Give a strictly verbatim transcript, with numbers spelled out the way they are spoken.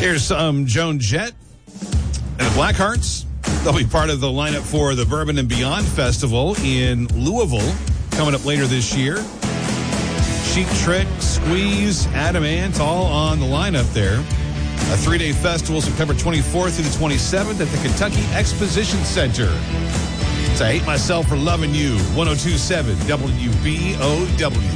Here's some Joan Jett and the Blackhearts. They'll be part of the lineup for the Bourbon and Beyond Festival in Louisville coming up later this year. Cheap Trick, Squeeze, Adam Ant, all on the lineup there. A three-day festival, September twenty-fourth through the twenty-seventh at the Kentucky Exposition Center. It's I Hate Myself for Loving You, one oh two point seven W B O W.